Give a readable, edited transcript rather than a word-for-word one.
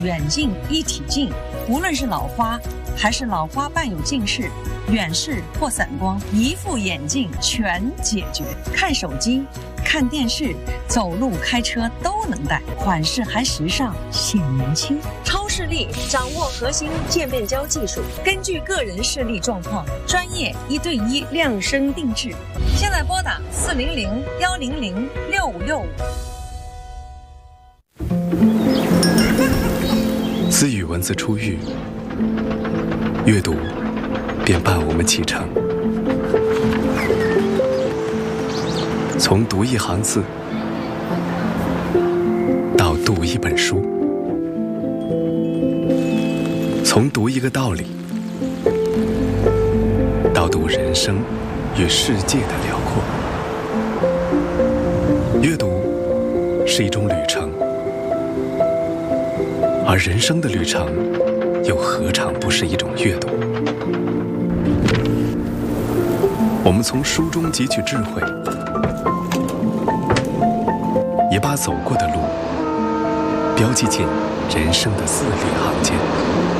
远近一体近，无论是老花还是老花伴有近视、远视或散光，一副眼镜全解决。看手机、看电视、走路、开车都能戴，款式还时尚，显年轻。超视力掌握核心渐变焦技术，根据个人视力状况，专业1对1量身定制。现在拨打400-100-6565。 自语文字出狱，阅读便伴我们启程。从读一行字到读一本书，从读一个道理到读人生与世界的辽阔。阅读是一种旅程，而人生的旅程又何尝不是一种阅读？我们从书中汲取智慧，也把走过的路标记进人生的字里行间。